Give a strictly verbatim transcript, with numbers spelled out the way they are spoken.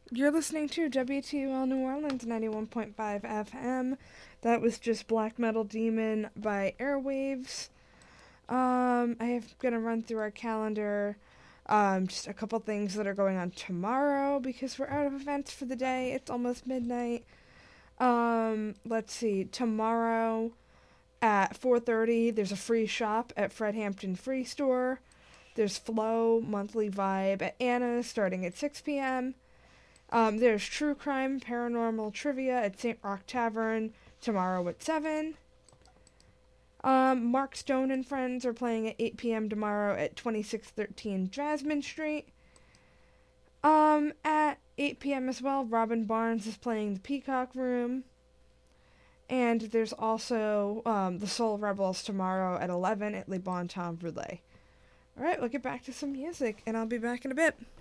You're listening to W T U L New Orleans ninety-one point five F M. That was just Black Metal Demon by Airwaves. Um, I am gonna run through our calendar. Um, just a couple things that are going on tomorrow because we're out of events for the day. It's almost midnight. Um, let's see. Tomorrow at four thirty, there's a free shop at Fred Hampton Free Store. There's Flow Monthly Vibe at Anna's starting at six p.m. Um, there's True Crime Paranormal Trivia at Saint Rock Tavern tomorrow at seven. Um, Mark Stone and Friends are playing at eight p.m. tomorrow at twenty-six thirteen Jasmine Street. Um, at eight p.m. as well, Robin Barnes is playing the Peacock Room. And there's also um, the Soul Rebels tomorrow at eleven at Le Bon Temps Relay. Alright, we'll get back to some music, and I'll be back in a bit.